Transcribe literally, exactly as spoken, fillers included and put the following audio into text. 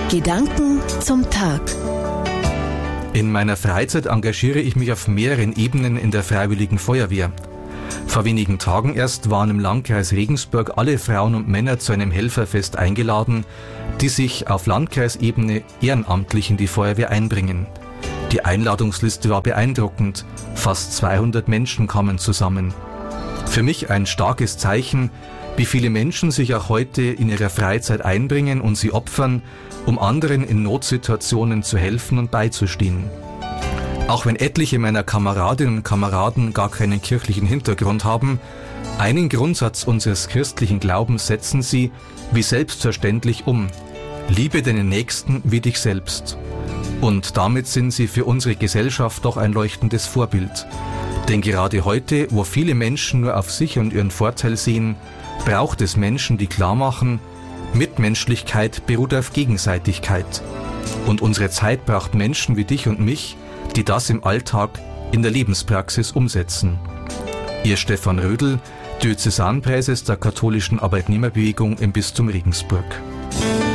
Gedanken zum Tag. In meiner Freizeit engagiere ich mich auf mehreren Ebenen in der Freiwilligen Feuerwehr. Vor wenigen Tagen erst waren im Landkreis Regensburg alle Frauen und Männer zu einem Helferfest eingeladen, die sich auf Landkreisebene ehrenamtlich in die Feuerwehr einbringen. Die Einladungsliste war beeindruckend. Fast zweihundert Menschen kamen zusammen. Für mich ein starkes Zeichen, wie viele Menschen sich auch heute in ihrer Freizeit einbringen und sie opfern, um anderen in Notsituationen zu helfen und beizustehen. Auch wenn etliche meiner Kameradinnen und Kameraden gar keinen kirchlichen Hintergrund haben, einen Grundsatz unseres christlichen Glaubens setzen sie wie selbstverständlich um: Liebe deinen Nächsten wie dich selbst. Und damit sind sie für unsere Gesellschaft doch ein leuchtendes Vorbild. Denn gerade heute, wo viele Menschen nur auf sich und ihren Vorteil sehen, braucht es Menschen, die klar machen, Mitmenschlichkeit beruht auf Gegenseitigkeit. Und unsere Zeit braucht Menschen wie dich und mich, die das im Alltag in der Lebenspraxis umsetzen. Ihr Stefan Rödl, Diözesanpräses der katholischen Arbeitnehmerbewegung im Bistum Regensburg.